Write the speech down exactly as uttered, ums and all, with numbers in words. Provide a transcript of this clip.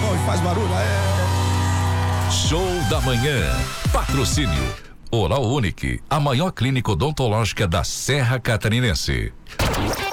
bom e faz barulho. É. Show da manhã. Patrocínio Oral Unique, a maior clínica odontológica da Serra Catarinense.